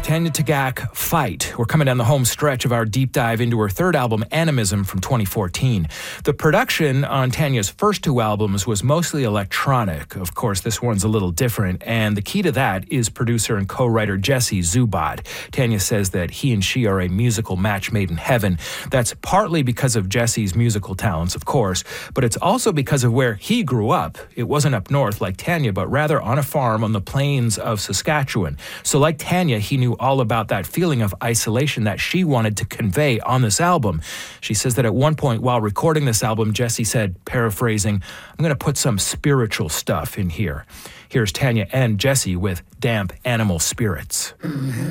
Tanya Tagaq, Fight. We're coming down the home stretch of our deep dive into her third album, Animism, from 2014. The production on Tanya's first two albums was mostly electronic. Of course, this one's a little different, and the key to that is producer and co-writer Jesse Zubat. Tanya says that he and she are a musical match made in heaven. That's partly because of Jesse's musical talents, of course, but it's also because of where he grew up. It wasn't up north like Tanya, but rather on a farm on the plains of Saskatchewan. So like Tanya, he knew all about that feeling of isolation that she wanted to convey on this album. She says that at one point while recording this album, Jesse said, paraphrasing, "I'm going to put some spiritual stuff in here." Here's Tanya and Jesse with Damp Animal Spirits.